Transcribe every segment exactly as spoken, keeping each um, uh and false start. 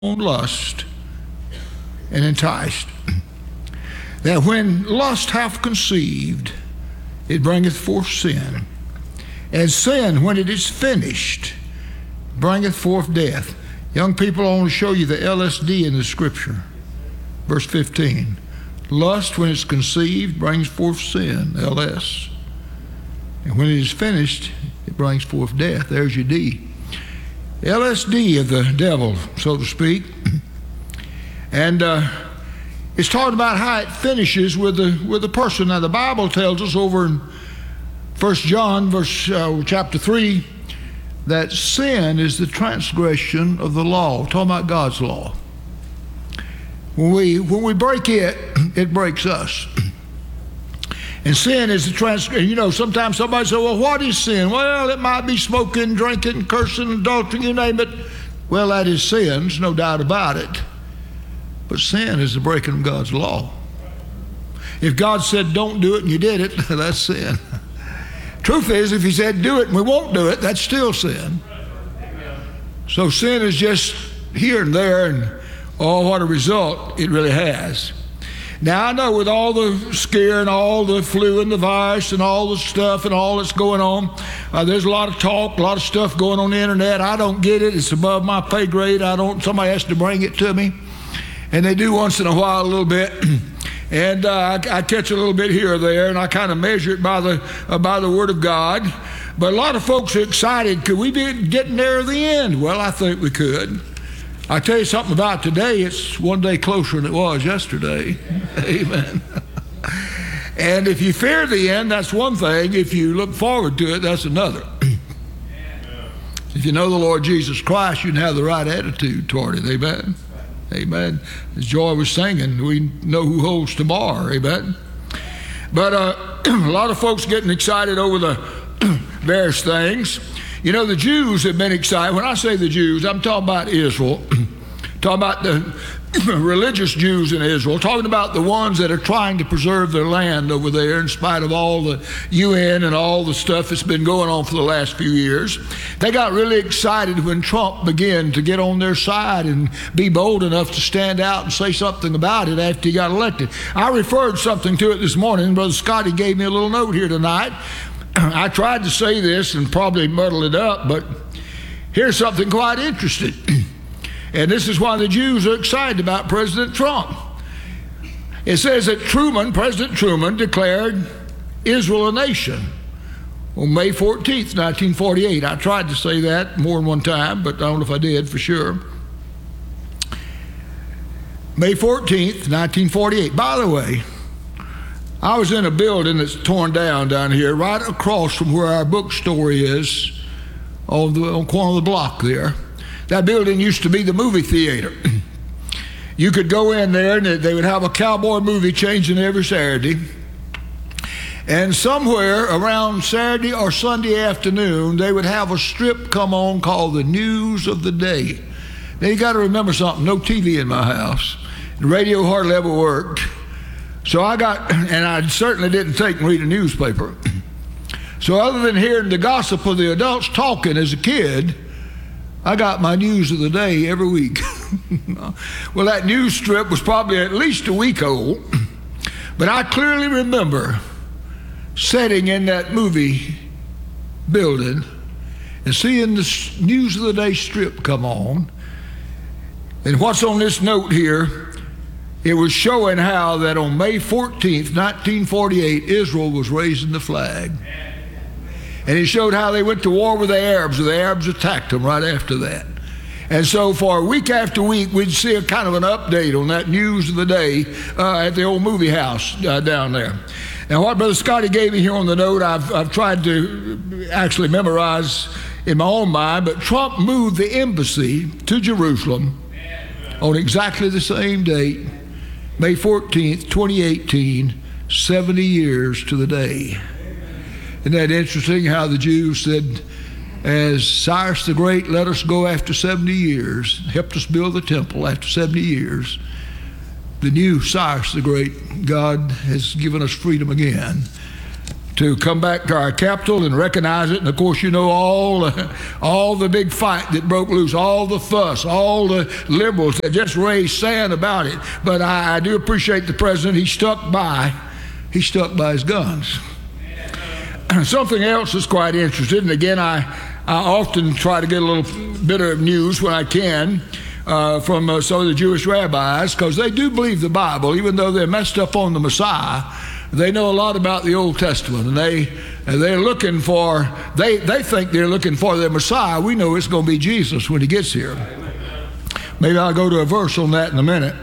lust and enticed, that when lust hath conceived, it bringeth forth sin. And sin, when it is finished, bringeth forth death. Young people, I want to show you the L S D in the scripture. Verse fifteen. Lust, when it's conceived, brings forth sin, L S. And when it is finished, it brings forth death. There's your D. L S D of the devil, so to speak. And uh, it's talking about how it finishes with the with the person. Now the Bible tells us over in First John, verse uh, chapter three, that sin is the transgression of the law. Talking about God's law. When we when we break it, it breaks us. And sin is the transgression. You know, sometimes somebody says, well, what is sin? Well, it might be smoking, drinking, cursing, adultery, you name it. Well, that is sin, there's no doubt about it. But sin is the breaking of God's law. If God said don't do it and you did it, that's sin. Truth is, if he said do it and we won't do it, that's still sin. So sin is just here and there, and oh, what a result it really has. Now, I know with all the scare and all the flu and the virus and all the stuff and all that's going on, uh, there's a lot of talk, a lot of stuff going on the internet. I don't get it. It's above my pay grade. I don't, somebody has to bring it to me. And they do once in a while a little bit. And uh, I, I catch a little bit here or there, and I kind of measure it by the, uh, by the Word of God. But a lot of folks are excited. Could we be getting near the end? Well, I think we could. I tell you something about today, it's one day closer than it was yesterday. Amen. And if you fear the end, that's one thing. If you look forward to it, that's another. If you know the Lord Jesus Christ, you can have the right attitude toward it. Amen. Amen. As Joy was singing, we know who holds tomorrow. Amen. But uh, a lot of folks getting excited over the various things. You know, the Jews have been excited. When I say the Jews, I'm talking about Israel, talking about the religious Jews in Israel, talking about the ones that are trying to preserve their land over there in spite of all the U N and all the stuff that's been going on for the last few years. They got really excited when Trump began to get on their side and be bold enough to stand out and say something about it after he got elected. I referred something to it this morning. Brother Scotty gave me a little note here tonight. I tried to say this and probably muddle it up, but here's something quite interesting. And this is why the Jews are excited about President Trump. It says that Truman, President Truman, declared Israel a nation on May fourteenth, nineteen forty-eight. I tried to say that more than one time, but I don't know if I did for sure. May fourteenth, nineteen forty-eight. By the way, I was in a building that's torn down down here, right across from where our bookstore is, on the on corner of the block there. That building used to be the movie theater. You could go in there and they would have a cowboy movie changing every Saturday. And somewhere around Saturday or Sunday afternoon, they would have a strip come on called The News of the Day. Now you got to remember something, no T V in my house. The radio hardly ever worked. So I got, and I certainly didn't take and read a newspaper. So other than hearing the gossip of the adults talking as a kid, I got my news of the day every week. Well, that news strip was probably at least a week old, but I clearly remember sitting in that movie building and seeing the news of the day strip come on. And what's on this note here? It was showing how that on May fourteenth, nineteen forty-eight, Israel was raising the flag. And it showed how they went to war with the Arabs, and the Arabs attacked them right after that. And so for week after week, we'd see a kind of an update on that news of the day uh, at the old movie house uh, down there. Now, what Brother Scotty gave me here on the note, I've, I've tried to actually memorize in my own mind, but Trump moved the embassy to Jerusalem on exactly the same date, May fourteenth, twenty eighteen, seventy years to the day. Isn't that interesting how the Jews said, as Cyrus the Great let us go after seventy years, helped us build the temple after seventy years, the new Cyrus the Great, God has given us freedom again. to come back to our capital and recognize it. And of course, you know all uh, all the big fight that broke loose, all the fuss, all the liberals that just raised sand about it. But I, I do appreciate the president. He stuck by, he stuck by his guns. Something else is quite interesting. And again, I, I often try to get a little bit of news when I can uh, from uh, some of the Jewish rabbis, because they do believe the Bible, even though they're messed up on the Messiah. They know a lot about the Old Testament, and they they're looking for they they think they're looking for their Messiah. We know it's going to be Jesus when he gets here. Maybe I'll go to a verse on that in a minute.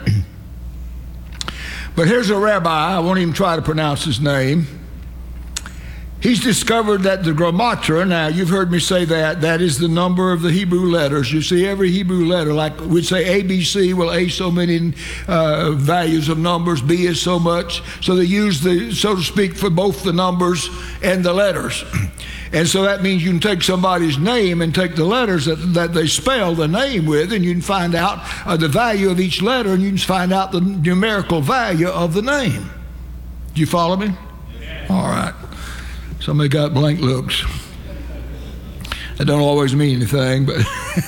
But here's a rabbi. I won't even try to pronounce his name. He's discovered that the Gematria, now you've heard me say that, that is the number of the Hebrew letters. You see, every Hebrew letter, like we'd say A B C, well, A so many uh, values of numbers, B is so much. So they use the, so to speak, for both the numbers and the letters. And so that means you can take somebody's name and take the letters that, that they spell the name with, and you can find out uh, the value of each letter, and you can find out the numerical value of the name. Do you follow me? Yeah. All right. Somebody got blank looks. That don't always mean anything, but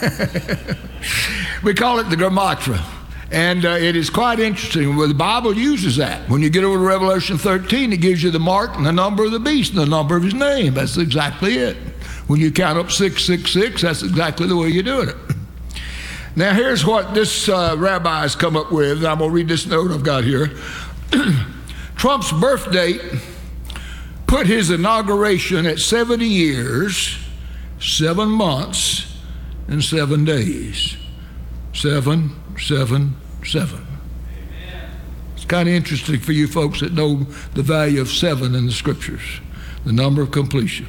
we call it the Gematria. And uh, it is quite interesting. Well, the Bible uses that. When you get over to Revelation thirteen, it gives you the mark and the number of the beast and the number of his name. That's exactly it. When you count up six six six, that's exactly the way you're doing it. Now, here's what this uh, rabbi has come up with. I'm going to read this note I've got here. Trump's birth date put his inauguration at seventy years, seven months, and seven days. Seven, seven, seven. Amen. It's kind of interesting for you folks that know the value of seven in the scriptures, the number of completion.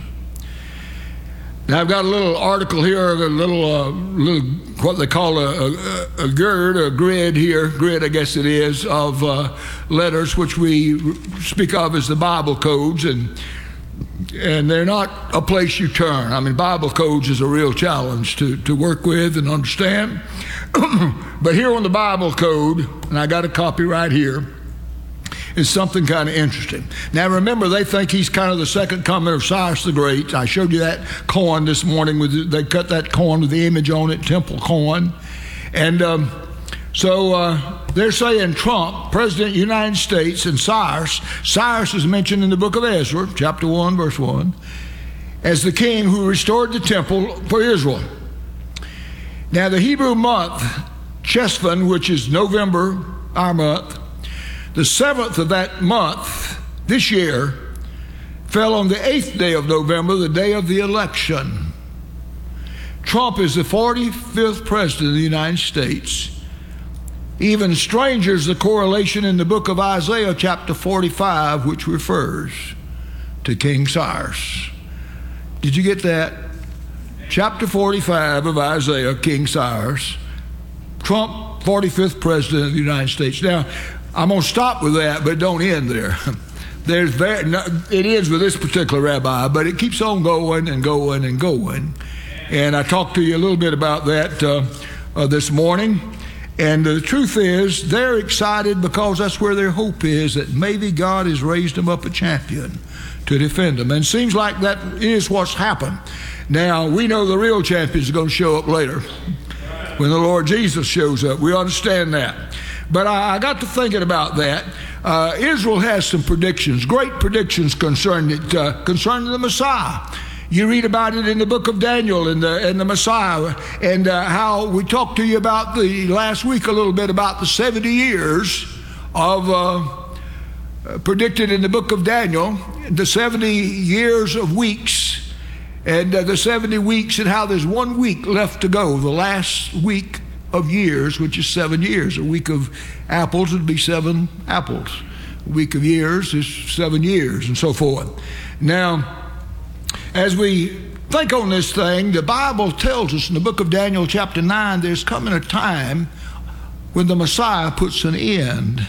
Now, I've got a little article here, a little, uh, little what they call a, a, a grid, a grid here, grid I guess it is, of uh, letters which we speak of as the Bible codes, and and they're not a place you turn. I mean, Bible codes is a real challenge to, to work with and understand. But here on the Bible code, and I got a copy right here, is something kind of interesting. Now remember, they think he's kind of the second coming of Cyrus the Great. I showed you that coin this morning. With they cut that coin with the image on it, temple coin. And um, so uh, they're saying Trump, President of the United States, and Cyrus. Cyrus is mentioned in the book of Ezra, chapter one, verse one, as the king who restored the temple for Israel. Now the Hebrew month, Chesvan, which is November, our month, the seventh of that month, this year, fell on the eighth day of November, the day of the election. Trump is the forty-fifth president of the United States. Even stranger is the correlation in the book of Isaiah, chapter forty-five, which refers to King Cyrus. Did you get that? Chapter forty-five of Isaiah, King Cyrus. Trump, forty-fifth president of the United States. Now, I'm going to stop with that, but don't end there. There's very, it is with this particular rabbi, but it keeps on going and going and going. And I talked to you a little bit about that uh, uh, this morning. And the truth is, they're excited because that's where their hope is, that maybe God has raised them up a champion to defend them. And it seems like that is what's happened. Now, we know the real champions are going to show up later when the Lord Jesus shows up. We understand that. But I, I got to thinking about that. Uh, Israel has some predictions, great predictions concerning it, uh, concerning the Messiah. You read about it in the book of Daniel and the, and the Messiah, and uh, how we talked to you about the last week a little bit about the seventy years of uh, predicted in the book of Daniel, the seventy years of weeks, and uh, the seventy weeks, and how there's one week left to go, the last week of years, which is seven years. A week of apples would be seven apples. A week of years is seven years, and so forth. Now, as we think on this thing, the Bible tells us in the book of Daniel chapter nine, there's coming a time when the Messiah puts an end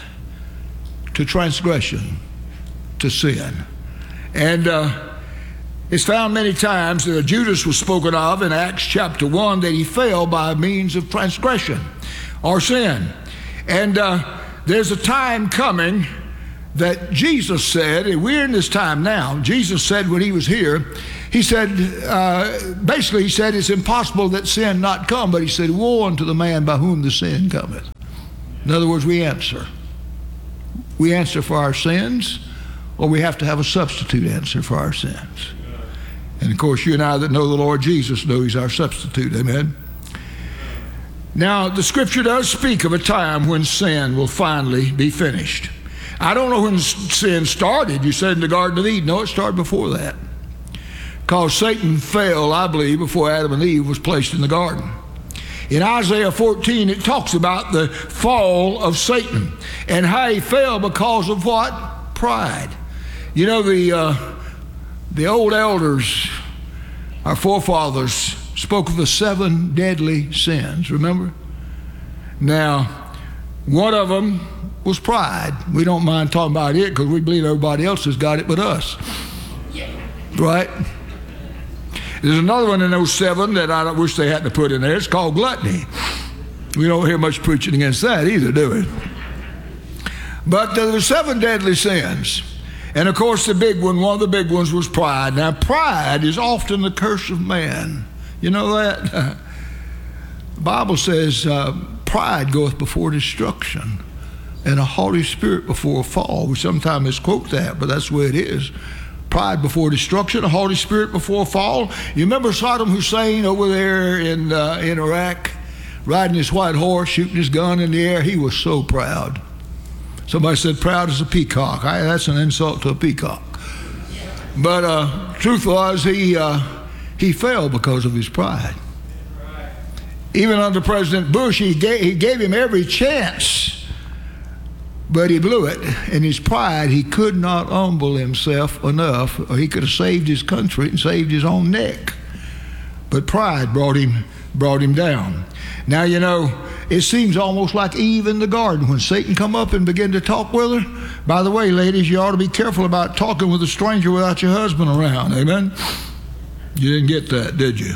to transgression, to sin. And uh, it's found many times that Judas was spoken of in Acts chapter one, that he fell by means of transgression or sin. And uh, there's a time coming that Jesus said, and we're in this time now, Jesus said when he was here, he said, uh, basically he said it's impossible that sin not come, but he said, woe unto the man by whom the sin cometh. In other words, we answer. We answer for our sins, or we have to have a substitute answer for our sins. And of course, you and I that know the Lord Jesus know he's our substitute, amen? Now, the scripture does speak of a time when sin will finally be finished. I don't know when sin started. You said in the Garden of Eden. No, it started before that. Because Satan fell, I believe, before Adam and Eve was placed in the garden. In Isaiah fourteen, it talks about the fall of Satan and how he fell because of what? Pride. You know, the, uh, the old elders, our forefathers, spoke of the seven deadly sins, remember? Now, one of them was pride. We don't mind talking about it because we believe everybody else has got it but us. Right? There's another one in those seven that I wish they hadn't put in there. It's called gluttony. We don't hear much preaching against that either, do we? But there were seven deadly sins. And of course the big one, one of the big ones was pride. Now pride is often the curse of man. You know that? The Bible says uh, pride goeth before destruction, and a haughty spirit before a fall. We sometimes misquote that, but that's the way it is. Pride before destruction, a haughty spirit before a fall. You remember Saddam Hussein over there in, uh, in Iraq, riding his white horse, shooting his gun in the air? He was so proud. Somebody said proud as a peacock. I, that's an insult to a peacock. But uh, truth was, he, uh, he fell because of his pride. Even under President Bush, he gave, he gave him every chance, but he blew it. In his pride, he could not humble himself enough, or he could have saved his country and saved his own neck. But pride brought him, brought him down. Now, you know, it seems almost like Eve in the garden when Satan come up and began to talk with her. By the way, ladies, you ought to be careful about talking with a stranger without your husband around. Amen? You didn't get that, did you?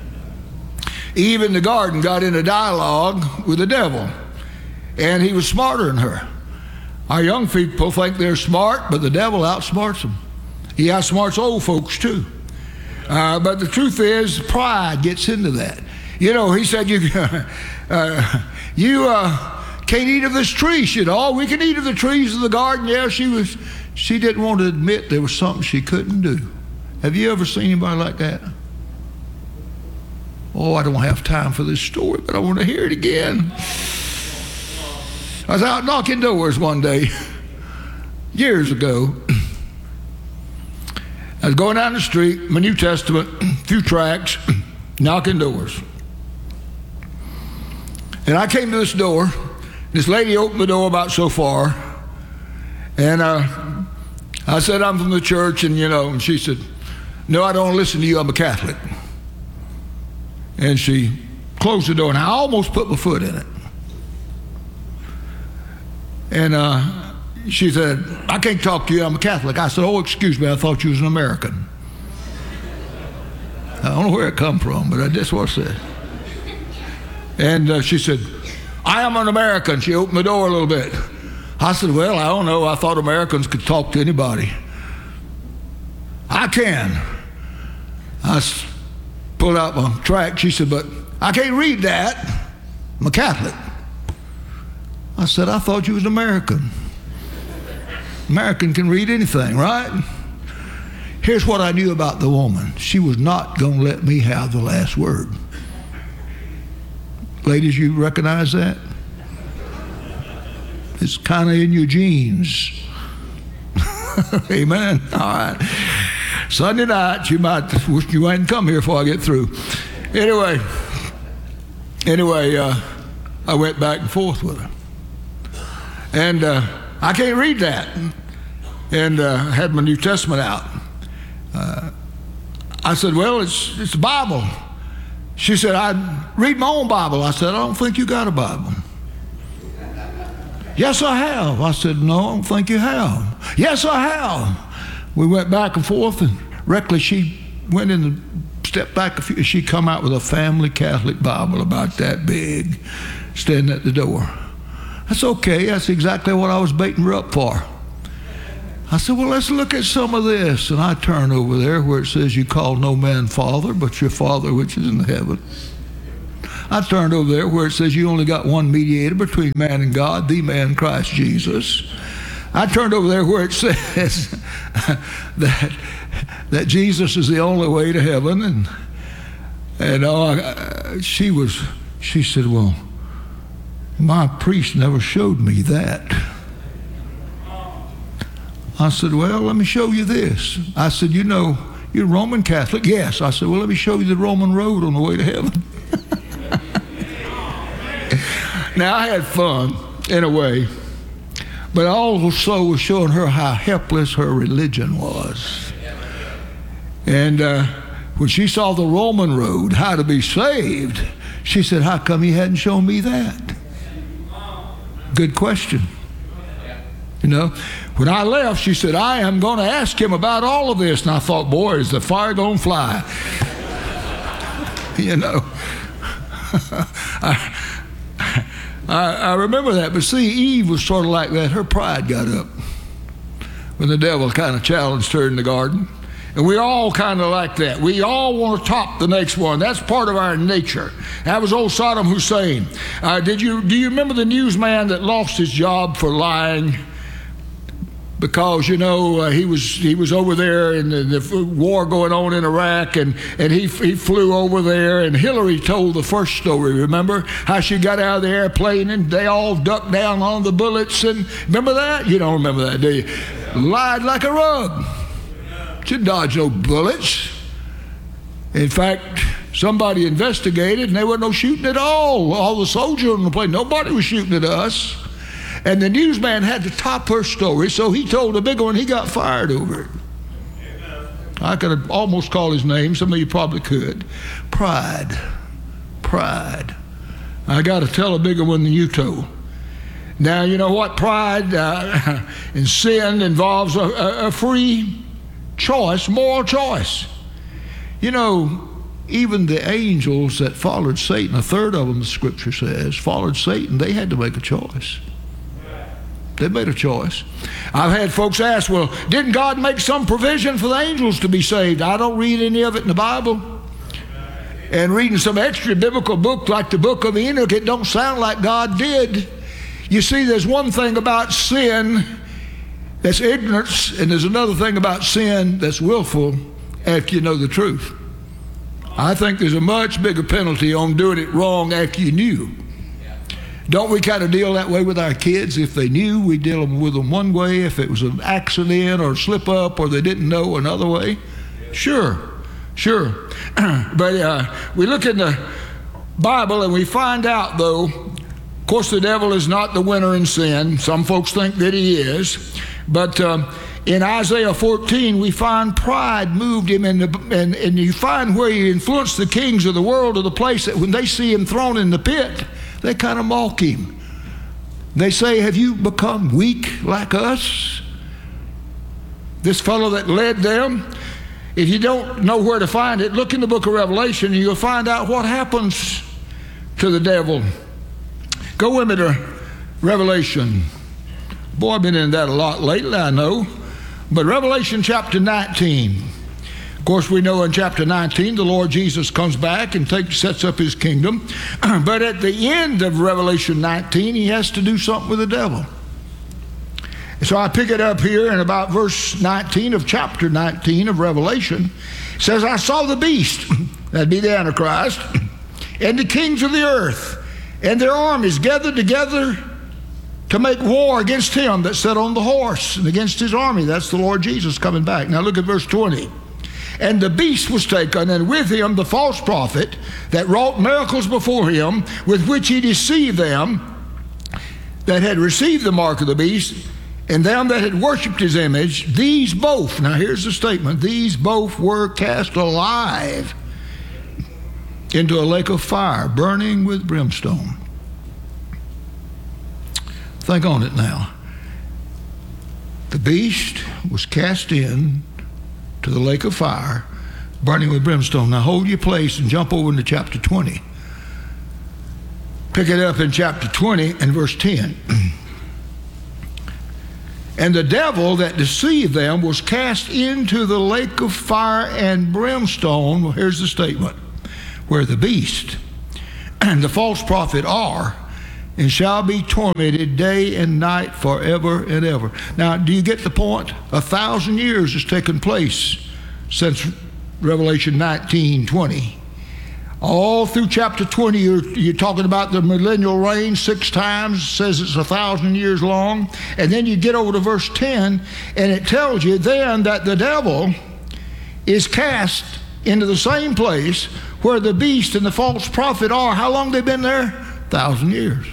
Eve in the garden got in a dialogue with the devil, and he was smarter than her. Our young people think they're smart, but the devil outsmarts them. He outsmarts old folks too. Uh, but the truth is, pride gets into that. You know, he said, you, uh, you uh, can't eat of this tree. She said, oh, we can eat of the trees of the garden. Yeah, she was. She didn't want to admit there was something she couldn't do. Have you ever seen anybody like that? Oh, I don't have time for this story, but I want to hear it again. I was out knocking doors one day, years ago. I was going down the street, my New Testament, a few tracts, knocking doors. And I came to this door. This lady opened the door about so far. And uh, I said, I'm from the church, and you know, and she said, no, I don't listen to you, I'm a Catholic. And she closed the door, and I almost put my foot in it. And uh, she said, I can't talk to you, I'm a Catholic. I said, oh, excuse me, I thought you was an American. I don't know where it come from, but that's what I said. And uh, she said, I am an American. She opened the door a little bit. I said, well, I don't know. I thought Americans could talk to anybody. I can. I pulled out my tract. She said, but I can't read that. I'm a Catholic. I said, I thought you was an American. American can read anything, right? Here's what I knew about the woman. She was not going to let me have the last word. Ladies, you recognize that? It's kind of in your genes. Amen. All right. Sunday night, you might wish you hadn't come here before I get through. Anyway, anyway, uh, I went back and forth with her. And uh, I can't read that. And uh, I had my New Testament out. Uh, I said, well, it's, it's the Bible. She said, I read my own Bible. I said, I don't think you got a Bible. Yes, I have. I said, no, I don't think you have. Yes, I have. We went back and forth, and reckless, she went in and stepped back a few. She come out with a family Catholic Bible about that big, standing at the door. That's okay. That's exactly what I was baiting her up for. I said, well, let's look at some of this. And I turn over there where it says, you call no man father, but your Father which is in heaven. I turned over there where it says you only got one mediator between man and God, the man Christ Jesus. I turned over there where it says that that Jesus is the only way to heaven. And and uh, she was, she said, well, my priest never showed me that. I said, well, let me show you this. I said, you know, you're Roman Catholic? Yes. I said, well, let me show you the Roman road on the way to heaven. Now, I had fun in a way, but I also was showing her how helpless her religion was. And uh, when she saw the Roman road, how to be saved, she said, how come you hadn't shown me that? Good question. You know, when I left, she said, I am going to ask him about all of this. And I thought, boy, is the fire going to fly? You know, I, I, I remember that. But see, Eve was sort of like that. Her pride got up when the devil kind of challenged her in the garden. And we all kind of like that. We all want to top the next one. That's part of our nature. That was old Saddam Hussein. Uh, did you, do you remember the newsman that lost his job for lying? Because, you know, uh, he was he was over there in the, the war going on in Iraq, and, and he he flew over there, and Hillary told the first story, remember? How she got out of the airplane and they all ducked down on the bullets, and remember that? You don't remember that, do you? Lied like a rug. She dodged no bullets. In fact, somebody investigated, and there was no shooting at all. All the soldiers on the plane, nobody was shooting at us. And the newsman had to top her story, so he told a big one, he got fired over it. Amen. I could almost call his name. Some of you probably could. Pride. Pride. I got to tell a bigger one than you told. Now, you know what? Pride uh, and sin involves a, a, a free choice, moral choice. You know, even the angels that followed Satan, a third of them, the scripture says, followed Satan, they had to make a choice. They made a choice. I've had folks ask, well, didn't God make some provision for the angels to be saved? I don't read any of it in the Bible. And reading some extra biblical book like the book of Enoch, it don't sound like God did. You see, there's one thing about sin that's ignorance, and there's another thing about sin that's willful after you know the truth. I think there's a much bigger penalty on doing it wrong after you knew. Don't we kind of deal that way with our kids? If they knew, we deal with them one way. If it was an accident or a slip up or they didn't know, another way. Sure, sure. But uh, we look in the Bible and we find out, though, of course, the devil is not the winner in sin. Some folks think that he is. But uh, in Isaiah fourteen, we find pride moved him, in the, and, and you find where he influenced the kings of the world to the place that when they see him thrown in the pit, they kind of mock him. They say, have you become weak like us? This fellow that led them. If you don't know where to find it, look in the book of Revelation and you'll find out what happens to the devil. Go with me to Revelation. Boy, I've been in that a lot lately, I know. But Revelation chapter nineteen. Of course, we know in chapter nineteen, the Lord Jesus comes back and takes, sets up his kingdom. But at the end of Revelation nineteen, he has to do something with the devil. And so I pick it up here in about verse nineteen of chapter nineteen of Revelation. It says, I saw the beast, that'd be the Antichrist, and the kings of the earth, and their armies gathered together to make war against him that sat on the horse and against his army. That's the Lord Jesus coming back. Now look at verse twenty. And the beast was taken, and with him the false prophet that wrought miracles before him, with which he deceived them that had received the mark of the beast, and them that had worshipped his image. These both, now here's the statement, these both were cast alive into a lake of fire, burning with brimstone. Think on it now. The beast was cast in to the lake of fire, burning with brimstone. Now hold your place and jump over into chapter twenty. Pick it up in chapter twenty and verse ten. And the devil that deceived them was cast into the lake of fire and brimstone. Well, here's the statement: where the beast and the false prophet are, and shall be tormented day and night forever and ever. Now, do you get the point? A thousand years has taken place since Revelation nineteen twenty. All through chapter twenty, you're, you're talking about the millennial reign six times. It says it's a thousand years long. And then you get over to verse ten, and it tells you then that the devil is cast into the same place where the beast and the false prophet are. How long they been there? A thousand years.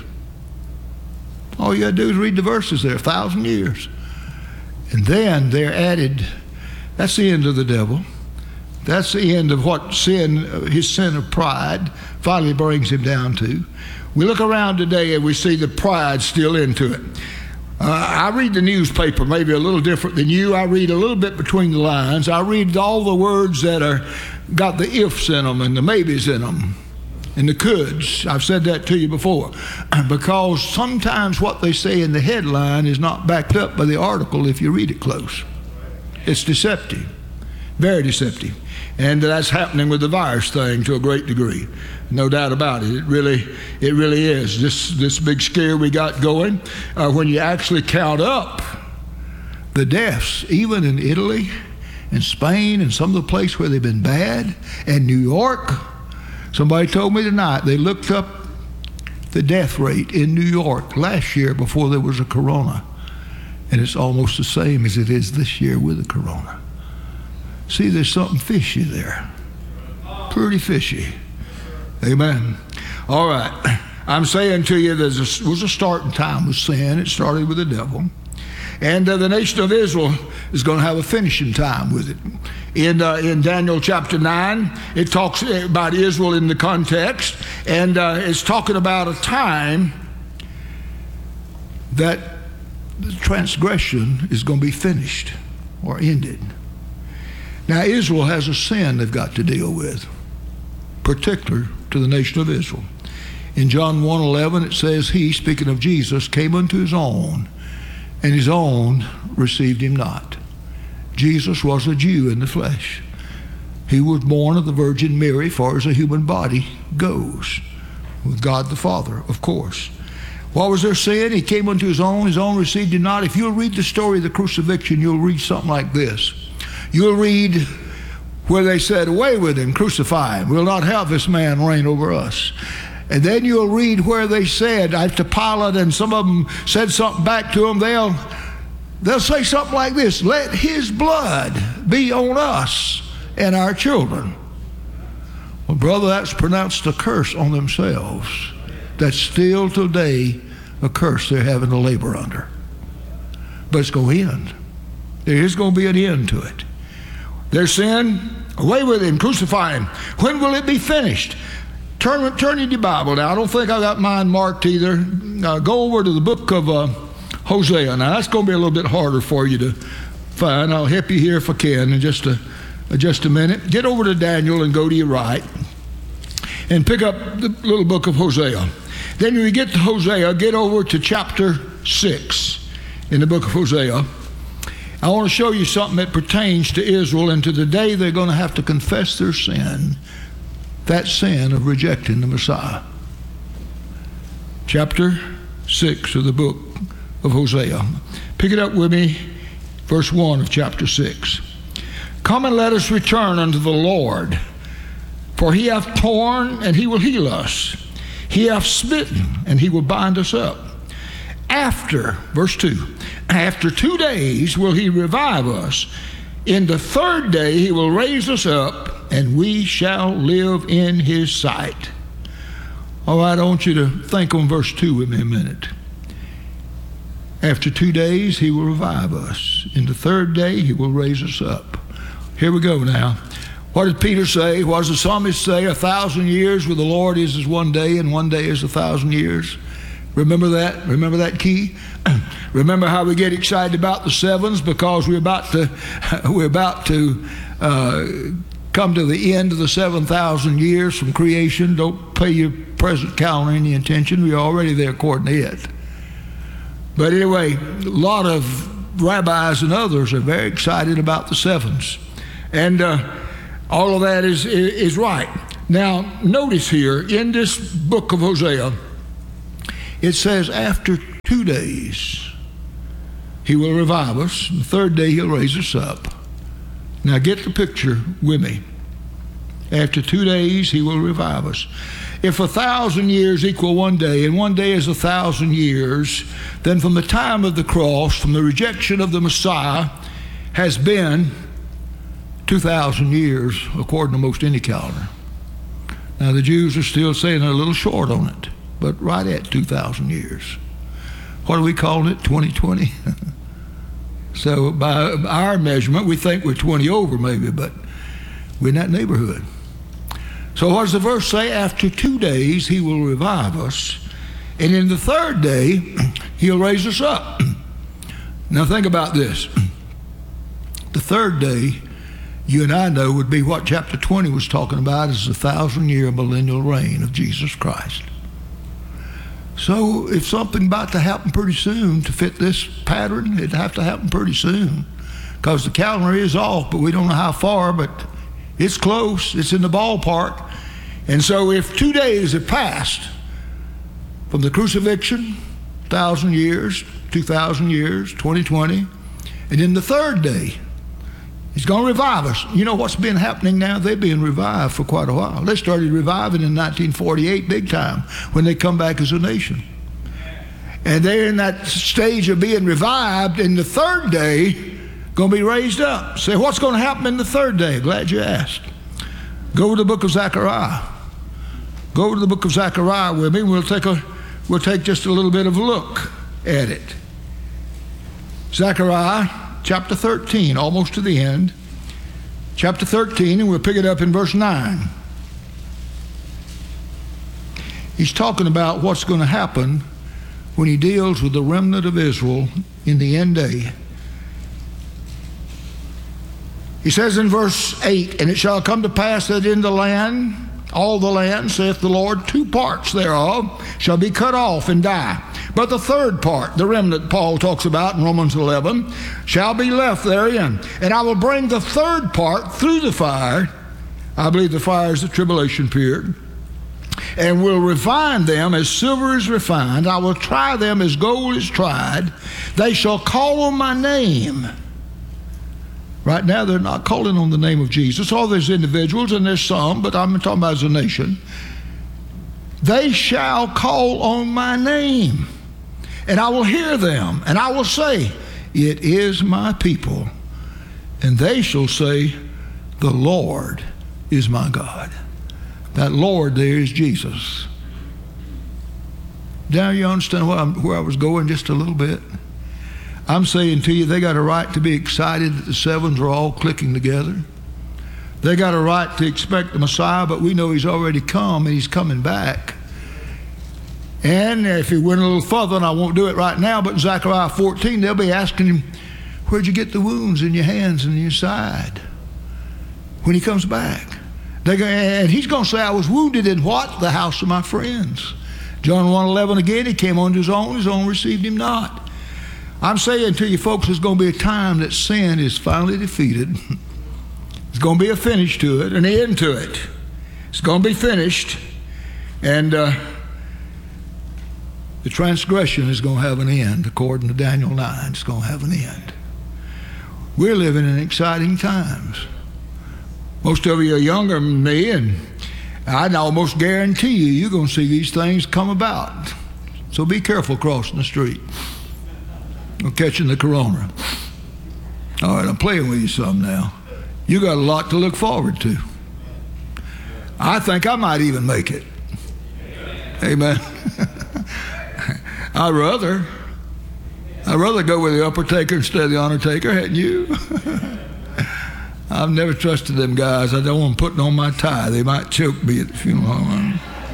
All you got to do is read the verses there, a thousand years. And then they're added, that's the end of the devil. That's the end of what sin, his sin of pride, finally brings him down to. We look around today and we see the pride still into it. Uh, I read the newspaper maybe a little different than you. I read a little bit between the lines. I read all the words that are got the ifs in them and the maybes in them and the coulds. I've said that to you before. Because sometimes what they say in the headline is not backed up by the article if you read it close. It's deceptive, very deceptive. And that's happening with the virus thing to a great degree. No doubt about it. It really, it really is. This, this big scare we got going, uh, when you actually count up the deaths, even in Italy and Spain and some of the places where they've been bad, and New York. Somebody told me tonight they looked up the death rate in New York last year before there was a corona, and it's almost the same as it is this year with the corona. See, there's something fishy there. Pretty fishy. Amen. All right. I'm saying to you, there was a starting time with sin. It started with the devil. And uh, the nation of Israel is going to have a finishing time with it. In, uh, in Daniel chapter nine, it talks about Israel in the context. And uh, it's talking about a time that the transgression is going to be finished or ended. Now, Israel has a sin they've got to deal with, particular to the nation of Israel. In John one eleven, it says, he, speaking of Jesus, came unto his own, and his own received him not. Jesus was a Jew in the flesh. He was born of the Virgin Mary, far as a human body goes, with God the Father, of course. What was their sin? He came unto his own, his own received him not. If you'll read the story of the crucifixion, you'll read something like this. You'll read where they said, away with him, crucify him. We'll not have this man reign over us. And then you'll read where they said, after Pilate and some of them said something back to him, they'll, they'll say something like this, let his blood be on us and our children. Well, brother, that's pronounced a curse on themselves. That's still today a curse they're having to labor under. But it's going to end. There is going to be an end to it. Their sin, away with him, crucify him. When will it be finished? Turn, turn in your Bible now. I don't think I got mine marked either. Uh, go over to the book of uh, Hosea. Now, that's going to be a little bit harder for you to find. I'll help you here if I can in just a, uh, just a minute. Get over to Daniel and go to your right and pick up the little book of Hosea. Then when you get to Hosea, get over to chapter six in the book of Hosea. I want to show you something that pertains to Israel and to the day they're going to have to confess their sin, that sin of rejecting the Messiah. Chapter six of the book of Hosea. Pick it up with me, verse one of chapter six. Come and let us return unto the Lord, for he hath torn and he will heal us. He hath smitten and he will bind us up. After, verse two, after two days will he revive us. In the third day he will raise us up, and we shall live in his sight. All right, I want you to think on verse two with me a minute. After two days he will revive us. In the third day he will raise us up. Here we go now. What did Peter say? What does the psalmist say? A thousand years with the Lord is as one day, and one day is a thousand years. Remember that? Remember that key? Remember how we get excited about the sevens because we're about to we're about to uh, come to the end of the seven thousand years from creation. Don't pay your present calendar any attention. We're already there according to it. But anyway, a lot of rabbis and others are very excited about the sevens. And uh, all of that is, is right. Now, notice here in this book of Hosea, it says, after two days, he will revive us. The third day, he'll raise us up. Now, get the picture with me. After two days, he will revive us. If a thousand years equal one day, and one day is a thousand years, then from the time of the cross, from the rejection of the Messiah, has been two thousand years, according to most any calendar. Now, the Jews are still saying they're a little short on it, but right at two thousand years. What are we calling it, twenty twenty? So by our measurement, we think we're twenty over maybe, but we're in that neighborhood. So what does the verse say? After two days, he will revive us, and in the third day, he'll raise us up. Now think about this. The third day, you and I know, would be what chapter twenty was talking about, is the thousand-year millennial reign of Jesus Christ. So if something about to happen pretty soon to fit this pattern, it'd have to happen pretty soon, because the calendar is off, but we don't know how far, but it's close. It's in the ballpark. And so if two days have passed from the crucifixion, thousand years, two thousand years, twenty twenty, and then the third day, he's going to revive us. You know what's been happening now? They've been revived for quite a while. They started reviving in nineteen forty-eight, big time, when they come back as a nation. And they're in that stage of being revived, and the third day, going to be raised up. Say, what's going to happen in the third day? Glad you asked. Go to the book of Zechariah. Go to the book of Zechariah with me. We'll take a, we'll take just a little bit of a look at it. Zechariah chapter thirteen, almost to the end. Chapter thirteen, and we'll pick it up in verse nine. He's talking about what's going to happen when he deals with the remnant of Israel in the end day. He says in verse eight, and it shall come to pass that in the land, all the land, saith the Lord, two parts thereof shall be cut off and die. But the third part, the remnant Paul talks about in Romans eleven, shall be left therein. And I will bring the third part through the fire. I believe the fire is the tribulation period. And will refine them as silver is refined. I will try them as gold is tried. They shall call on my name. Right now, they're not calling on the name of Jesus. Oh, there's individuals, and there's some, but I'm talking about as a nation. They shall call on my name, and I will hear them, and I will say, it is my people. And they shall say, the Lord is my God. That Lord there is Jesus. Now you understand where, I'm, where I was going just a little bit? I'm saying to you, they got a right to be excited that the sevens are all clicking together. They got a right to expect the Messiah, but we know he's already come and he's coming back. And if he went a little further, and I won't do it right now, but in Zechariah fourteen, they'll be asking him, where'd you get the wounds in your hands and your side when he comes back? They go, and he's going to say, I was wounded in what? The house of my friends. John one eleven again, he came unto his own, his own received him not. I'm saying to you folks, there's going to be a time that sin is finally defeated. There's going to be a finish to it, an end to it. It's going to be finished. And uh, the transgression is going to have an end. According to Daniel nine, it's going to have an end. We're living in exciting times. Most of you are younger than me, and I'd almost guarantee you you're going to see these things come about. So be careful crossing the street or catching the corona. All right, I'm playing with you some now. You got a lot to look forward to. I think I might even make it. Amen. I'd rather, I'd rather go with the upper taker instead of the honor taker, hadn't you? I've never trusted them guys. I don't want them putting on my tie. They might choke me at the funeral.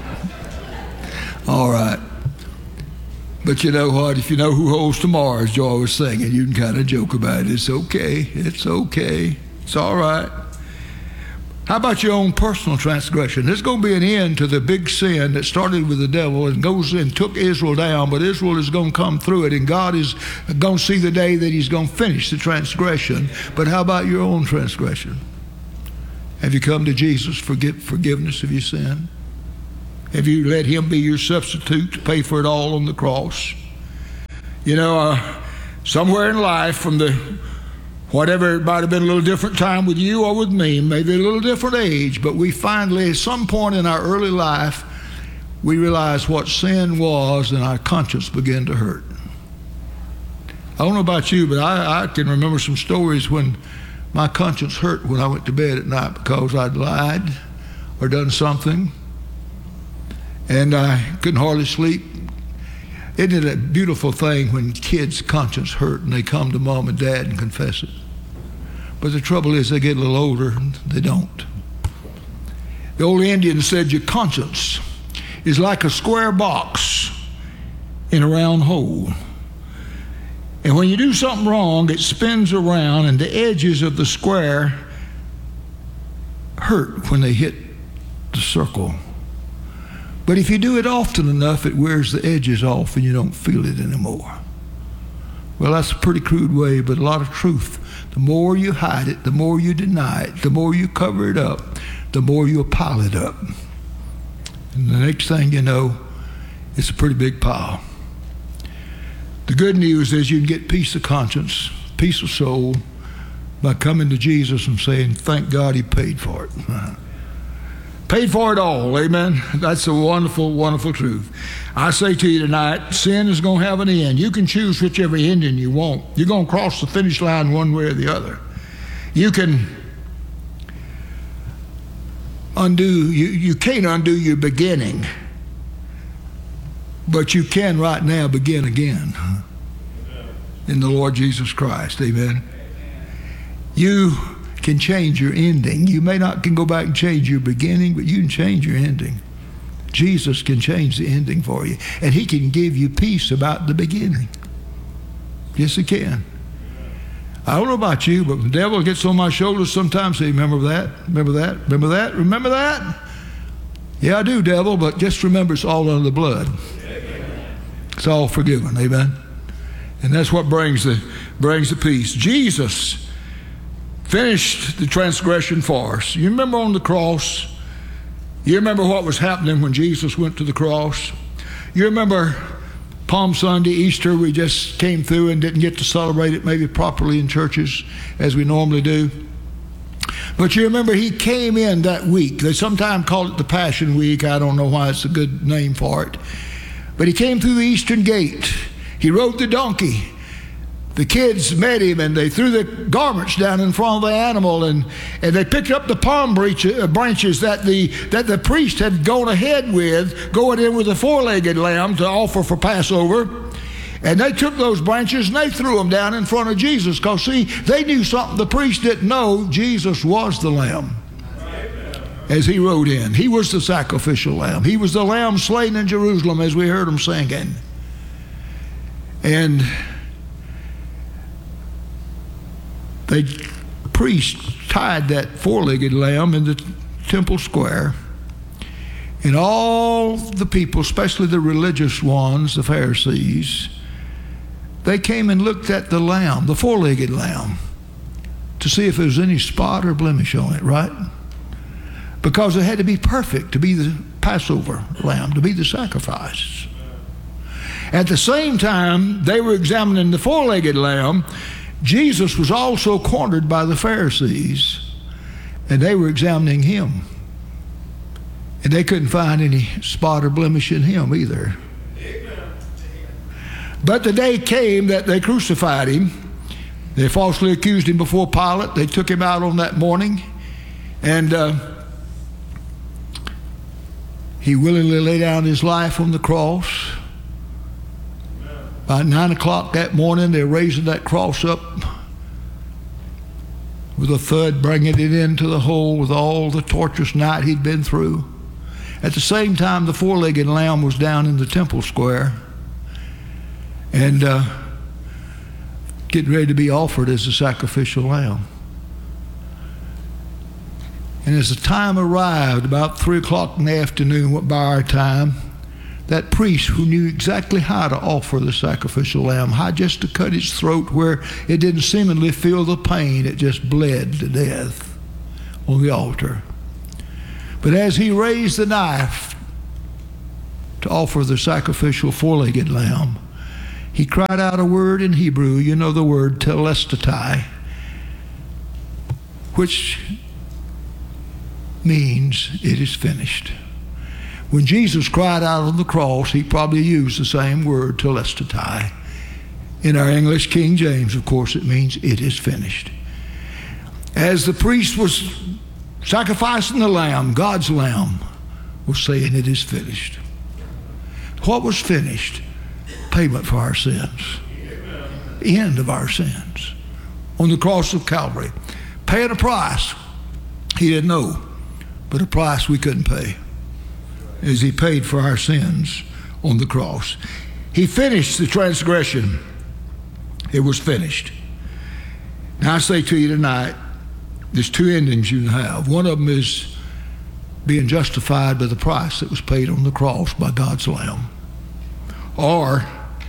All right. But you know what? If you know who holds tomorrow, as Joy was singing, you can kind of joke about it. It's okay. It's okay. It's all right. How about your own personal transgression? There's going to be an end to the big sin that started with the devil and goes and took Israel down, but Israel is going to come through it, and God is going to see the day that he's going to finish the transgression. But how about your own transgression? Have you come to Jesus for forgiveness of your sin? Have you let him be your substitute to pay for it all on the cross? You know, uh, somewhere in life, from the whatever, it might have been a little different time with you or with me, maybe a little different age, but we finally, at some point in our early life, we realized what sin was, and our conscience began to hurt. I don't know about you, but I, I can remember some stories when my conscience hurt when I went to bed at night because I'd lied or done something, and I couldn't hardly sleep. Isn't it a beautiful thing when kids' conscience hurt and they come to mom and dad and confess it? But the trouble is they get a little older and they don't. The old Indian said your conscience is like a square box in a round hole. And when you do something wrong, it spins around, and the edges of the square hurt when they hit the circle. But if you do it often enough, it wears the edges off and you don't feel it anymore. Well, that's a pretty crude way, but a lot of truth. The more you hide it, the more you deny it, the more you cover it up, the more you pile it up. And the next thing you know, it's a pretty big pile. The good news is you can get peace of conscience, peace of soul, by coming to Jesus and saying, thank God he paid for it. Paid for it all, amen? That's a wonderful, wonderful truth. I say to you tonight, sin is going to have an end. You can choose whichever ending you want. You're going to cross the finish line one way or the other. You can undo, you, you can't undo your beginning, but you can right now begin again in the Lord Jesus Christ, amen? You can change your ending. You may not can go back and change your beginning, but you can change your ending. Jesus can change the ending for you, and he can give you peace about the beginning. Yes, he can. I don't know about you, but the devil gets on my shoulders sometimes. Say, remember that? Remember that? Remember that? Remember that? Yeah, I do, devil, but just remember it's all under the blood. It's all forgiven, amen? And that's what brings the brings the peace. Jesus finished the transgression for us. You remember on the cross? You remember what was happening when Jesus went to the cross? You remember Palm Sunday, Easter, we just came through and didn't get to celebrate it maybe properly in churches as we normally do. But you remember he came in that week. They sometimes call it the Passion Week. I don't know why it's a good name for it. But he came through the eastern gate. He rode the donkey. The kids met him, and they threw the garments down in front of the animal, and, and they picked up the palm branches that the, that the priest had gone ahead with, going in with a four-legged lamb to offer for Passover. And they took those branches and they threw them down in front of Jesus, because, see, they knew something the priest didn't know. Jesus was the lamb as he rode in. He was the sacrificial lamb. He was the lamb slain in Jerusalem, as we heard him singing. And they, the priest tied that four-legged lamb in the temple square, and all the people, especially the religious ones, the Pharisees, they came and looked at the lamb, the four-legged lamb, to see if there was any spot or blemish on it, right? Because it had to be perfect to be the Passover lamb, to be the sacrifice. At the same time they were examining the four-legged lamb, Jesus was also cornered by the Pharisees, and they were examining him. And they couldn't find any spot or blemish in him either. But the day came that they crucified him. They falsely accused him before Pilate. They took him out on that morning, and uh, he willingly laid down his life on the cross. By nine o'clock that morning, they're raising that cross up with a thud, bringing it into the hole with all the torturous night he'd been through. At the same time, the four-legged lamb was down in the temple square and uh, getting ready to be offered as a sacrificial lamb. And as the time arrived, about three o'clock in the afternoon, went by our time, that priest who knew exactly how to offer the sacrificial lamb, how just to cut its throat where it didn't seemingly feel the pain, it just bled to death on the altar. But as he raised the knife to offer the sacrificial four-legged lamb, he cried out a word in Hebrew, you know the word telestatai, which means it is finished. When Jesus cried out on the cross, he probably used the same word, telestatai. In our English King James, of course, it means it is finished. As the priest was sacrificing the lamb, God's lamb was saying it is finished. What was finished? Payment for our sins. End of our sins. On the cross of Calvary. Paying a price he didn't know, but a price we couldn't pay, as he paid for our sins on the cross. He finished the transgression. It was finished. Now I say to you tonight, there's two endings you can have. One of them is being justified by the price that was paid on the cross by God's Lamb. Or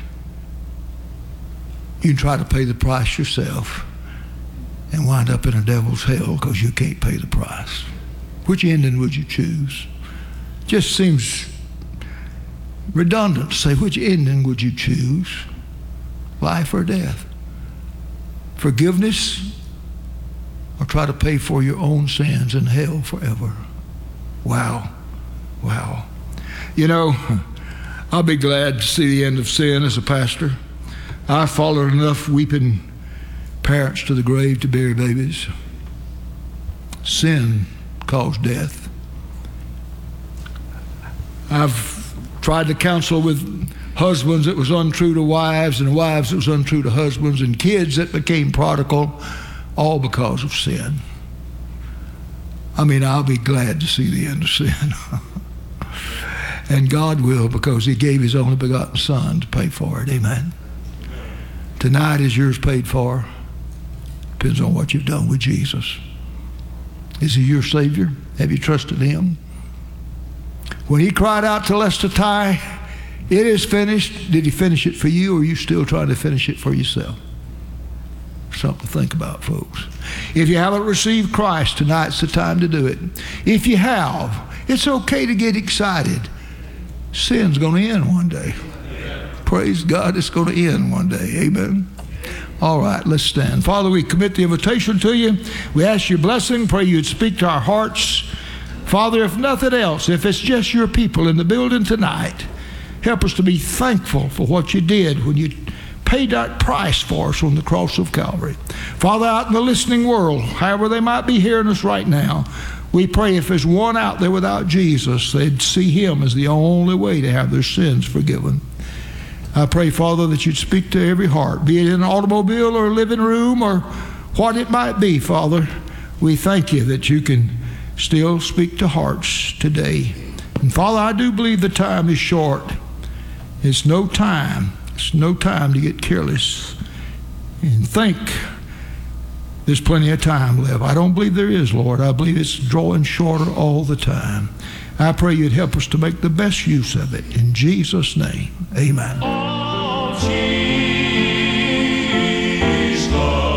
you can try to pay the price yourself and wind up in a devil's hell because you can't pay the price. Which ending would you choose? Just seems redundant to say, which ending would you choose? Life or death? Forgiveness, or try to pay for your own sins in hell forever? Wow. Wow. You know, I'll be glad to see the end of sin as a pastor. I followed enough weeping parents to the grave to bury babies. Sin caused death. I've tried to counsel with husbands that was untrue to wives, and wives that was untrue to husbands, and kids that became prodigal, all because of sin. I mean, I'll be glad to see the end of sin. And God will, because he gave his only begotten Son to pay for it. Amen. Tonight is yours paid for. Depends on what you've done with Jesus. Is he your Savior? Have you trusted him? When he cried out to telestatai, it is finished, did he finish it for you, or are you still trying to finish it for yourself? Something to think about, folks. If you haven't received Christ, tonight's the time to do it. If you have, it's okay to get excited. Sin's going to end one day. Praise God, it's going to end one day. Amen. All right, let's stand. Father, we commit the invitation to you. We ask your blessing. Pray you'd speak to our hearts. Father, if nothing else, if it's just your people in the building tonight, help us to be thankful for what you did when you paid that price for us on the cross of Calvary. Father, out in the listening world, however they might be hearing us right now, we pray if there's one out there without Jesus, they'd see him as the only way to have their sins forgiven. I pray, Father, that you'd speak to every heart, be it in an automobile or a living room or what it might be, Father. We thank you that you can still speak to hearts today. And Father, I do believe the time is short. It's no time. It's no time to get careless and think there's plenty of time left. I don't believe there is, Lord. I believe it's drawing shorter all the time. I pray you'd help us to make the best use of it. In Jesus' name, amen. Oh, Jesus,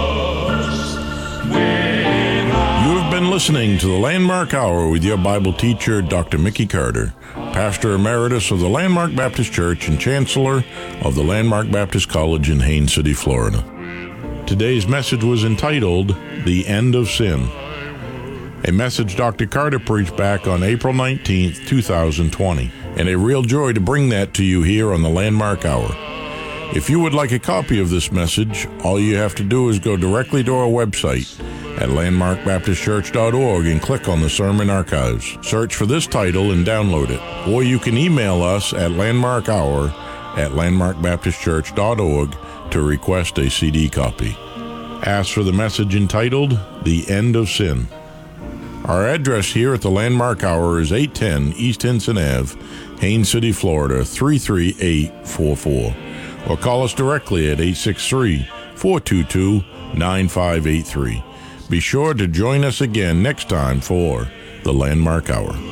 when I... You have been listening to the Landmark Hour with your Bible teacher, Doctor Mickey Carter, Pastor Emeritus of the Landmark Baptist Church and Chancellor of the Landmark Baptist College in Haines City, Florida. Today's message was entitled, The End of Sin, a message Doctor Carter preached back on April nineteenth, two thousand twenty, and a real joy to bring that to you here on the Landmark Hour. If you would like a copy of this message, all you have to do is go directly to our website at landmark baptist church dot org and click on the Sermon Archives. Search for this title and download it. Or you can email us at landmarkhour at landmark baptist church dot org to request a C D copy. Ask for the message entitled, The End of Sin. Our address here at the Landmark Hour is eight ten East Henson Avenue, Haines City, Florida, three three eight four four. Or call us directly at eight six three, four two two, nine five eight three. Be sure to join us again next time for the Landmark Hour.